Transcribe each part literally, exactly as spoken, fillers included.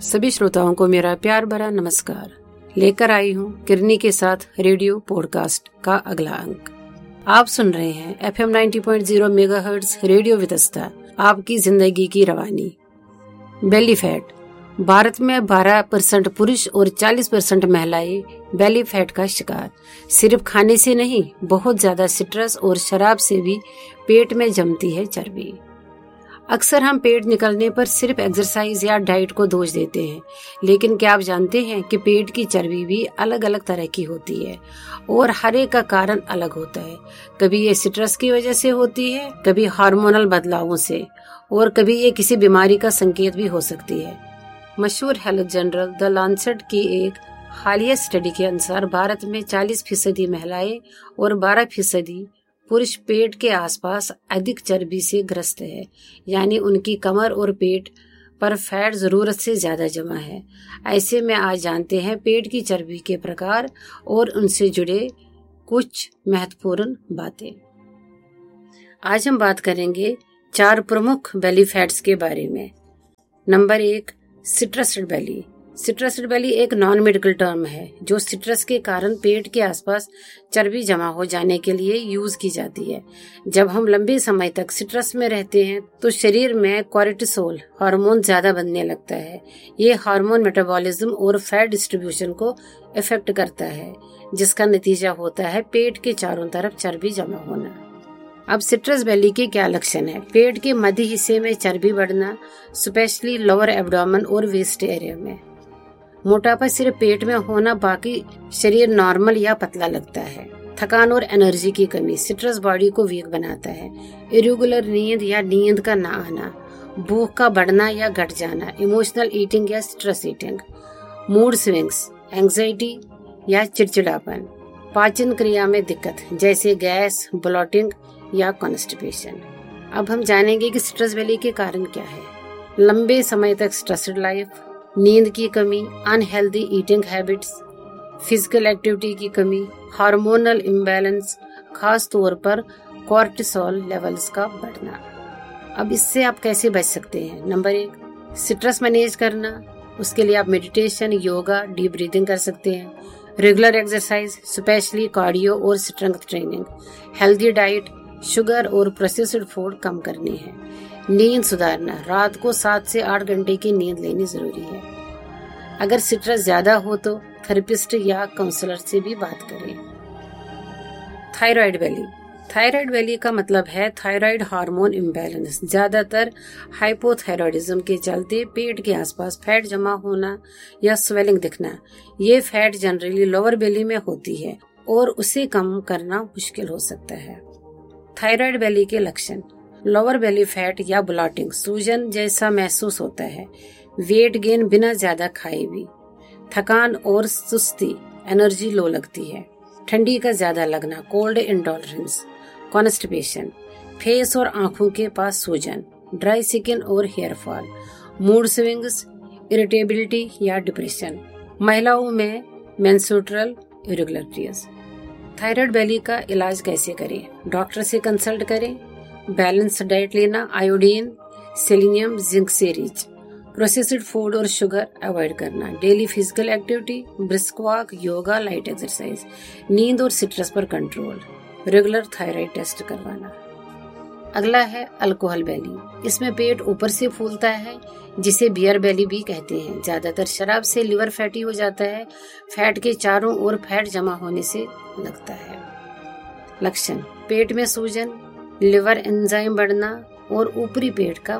सभी श्रोताओं को मेरा प्यार भरा नमस्कार। लेकर आई हूँ किरनी के साथ रेडियो पॉडकास्ट का अगला अंक। आप सुन रहे हैं F M ninety point zero megahertz radio Vitasta, आपकी जिंदगी की रवानी। Belly fat. भारत में बारह परसेंट पुरुष और चालीस परसेंट महिलाएं बेली फैट का शिकार। सिर्फ खाने से नहीं, बहुत ज्यादा स्ट्रेस और शराब से भी पेट में जमती है चर्बी। अक्सर हम पेट निकलने पर सिर्फ एक्सरसाइज या डाइट को दोष देते हैं, लेकिन क्या आप जानते हैं कि पेट की चर्बी भी अलग अलग तरह की होती है और हर एक का कारण अलग होता है। कभी ये स्ट्रेस की वजह से होती है, कभी हार्मोनल बदलावों से, और कभी ये किसी बीमारी का संकेत भी हो सकती है। मशहूर हेल्थ जर्नल द लांसेट की एक हालिया स्टडी के अनुसार भारत में चालीस फीसदी महिलाएं और बारह फीसदी पुरुष पेट के आसपास अधिक चर्बी से ग्रस्त है, यानी उनकी कमर और पेट पर फैट जरूरत से ज्यादा जमा है। ऐसे में आज जानते हैं पेट की चर्बी के प्रकार और उनसे जुड़े कुछ महत्वपूर्ण बातें। आज हम बात करेंगे चार प्रमुख बेली फैट्स के बारे में। नंबर एक, सिट्रस्ड बेली। सिट्रस्ड बेली एक नॉन मेडिकल टर्म है जो सिट्रस के कारण पेट के आसपास चर्बी जमा हो जाने के लिए यूज की जाती है। जब हम लंबे समय तक सिट्रस में रहते हैं तो शरीर में कोर्टिसोल हार्मोन ज्यादा बनने लगता है। ये हार्मोन मेटाबॉलिज्म और फैट डिस्ट्रीब्यूशन को इफेक्ट करता है, जिसका नतीजा होता है पेट के चारों तरफ चर्बी जमा होना। अब सिट्रस बेली के क्या लक्षण है? पेट के मध्य हिस्से में चर्बी बढ़ना, स्पेशली लोअर एब्डोमेन और वेस्ट एरिया में। मोटापा सिर्फ पेट में होना, बाकी शरीर नॉर्मल या पतला लगता है। थकान और एनर्जी की कमी, सिट्रस बॉडी को वीक बनाता है। इरेगुलर नींद या नींद का ना आना, भूख का बढ़ना या घट जाना, इमोशनल ईटिंग या stress eating, mood swings, anxiety या चिड़चिड़ापन, पाचन क्रिया में दिक्कत जैसे गैस, ब्लोटिंग या कॉन्स्टिपेशन। अब हम जानेंगे कि सिट्रस बेली के कारण क्या है। लंबे समय तक स्ट्रेस्ड लाइफ, नींद की कमी, unhealthy eating habits, physical activity की कमी, हार्मोनल इम्बैलेंस, खास तौर पर कोर्टिसोल लेवल्स का बढ़ना। अब इससे आप कैसे बच सकते हैं? नंबर एक, सिट्रस मैनेज करना। उसके लिए आप मेडिटेशन, योगा, डीप ब्रीदिंग कर सकते हैं। रेगुलर एक्सरसाइज, स्पेशली कार्डियो और strength training. Healthy diet, sugar और प्रोसेस्ड फूड कम करनी है। नींद सुधारना, रात को सात से आठ घंटे की नींद लेनी जरूरी है। अगर स्ट्रेस ज्यादा हो तो थेरेपिस्ट या काउंसलर से भी बात करें। थायराइड बेली। थायराइड बेली का मतलब है थायराइड हार्मोन इम्बैलेंस। ज्यादातर हाइपोथायराइडिज्म के चलते पेट के आसपास फैट जमा होना या स्वेलिंग दिखना। ये फैट जनरली लोअर बेली में होती है और उसे कम करना मुश्किल हो सकता है। थायराइड बेली के लक्षण, लोअर बेली फैट या ब्लोटिंग, सूजन जैसा महसूस होता है। वेट गेन बिना ज्यादा खाए भी। थकान और सुस्ती, एनर्जी लो लगती है। ठंडी का ज्यादा लगना, कोल्ड इंटॉलरेंस, कॉन्स्टिपेशन, फेस और आंखों के पास सूजन, ड्राई स्किन और hair fall, mood swings, irritability या डिप्रेशन। महिलाओं में मेंस्ट्रुअल इरेगुलरिटीज। थायराइड बेली का इलाज कैसे करें? डॉक्टर से कंसल्ट करें। बैलेंस डाइट लेना, आयोडीन, सेलेनियम, जिंक से रिच। प्रोसेस्ड फूड और शुगर अवॉइड करना। Daily physical activity, brisk walk, yoga, light exercise. नींद और स्ट्रेस पर कंट्रोल। रेगुलर थायराइड टेस्ट करवाना। अगला है अल्कोहल बेली। इसमें पेट ऊपर से फूलता है, जिसे बियर बेली भी कहते हैं। ज्यादातर शराब से लिवर फैटी हो जाता है। फैट के चारों ओर फैट जमा होने से लगता है। लक्षण, पेट में सूजन, लिवर एंजाइम बढ़ना और ऊपरी पेट का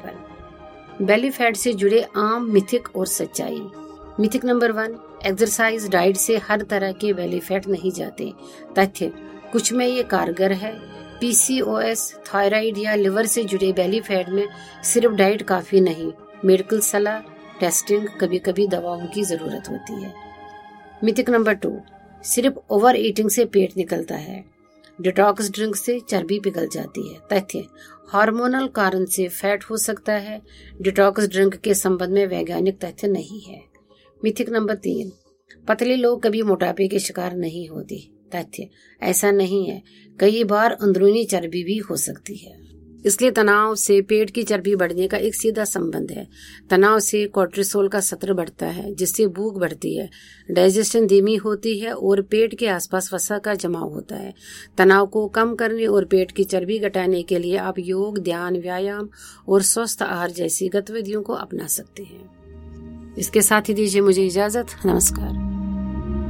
भारीपन। बेली फैट से जुड़े आम मिथिक और सच्चाई। Mythic number one, exercise, diet से हर तरह के बेली फैट नहीं जाते। तथ्य, कुछ में ये कारगर है। पीसीओएस, थायराइड या लिवर से जुड़े बेली फैट में सिर्फ डाइट काफी नहीं, मेडिकल सलाह, टेस्टिंग, कभी कभी दवाओं की जरूरत होती है। मिथिक नंबर टू, सिर्फ ओवर ईटिंग से पेट निकलता है। डिटॉक्स ड्रिंक से चर्बी पिघल जाती है। तथ्य, हार्मोनल कारण से फैट हो सकता है। डिटॉक्स ड्रिंक के संबंध में वैज्ञानिक तथ्य नहीं है। मिथिक नंबर तीन, पतले लोग कभी मोटापे के शिकार नहीं होते। तथ्य, ऐसा नहीं है, कई बार अंदरूनी चर्बी भी हो सकती है। इसलिए तनाव से पेट की चर्बी बढ़ने का एक सीधा संबंध है। तनाव से कोर्टिसोल का स्तर बढ़ता है, जिससे भूख बढ़ती है, डाइजेशन धीमी होती है और पेट के आसपास वसा का जमाव होता है। तनाव को कम करने और पेट की चर्बी घटाने के लिए आप योग, ध्यान, व्यायाम और स्वस्थ आहार जैसी गतिविधियों को अपना सकते हैं। इसके साथ ही दीजिए मुझे इजाजत। नमस्कार।